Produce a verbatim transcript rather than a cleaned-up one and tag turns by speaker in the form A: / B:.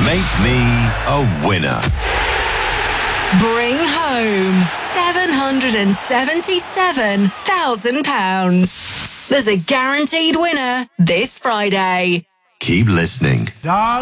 A: Make me a winner.
B: Bring home seven hundred seventy-seven thousand pounds. There's a guaranteed winner this Friday.
A: Keep listening.